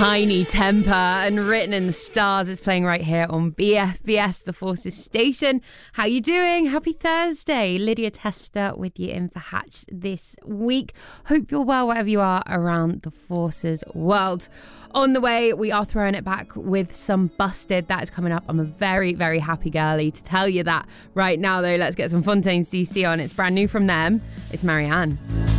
Tiny Temper and Written in the Stars is playing right here on BFBS, the Forces station. How you doing? Happy Thursday. Lydia Tester with you in for Hatch this week. Hope you're well wherever you are around the Forces world. On the way, we are throwing it back with some Busted. That is coming up. I'm a very, very happy girly to tell you that right now, though. Let's get some Fontaines DC on. It's brand new from them. It's Marianne.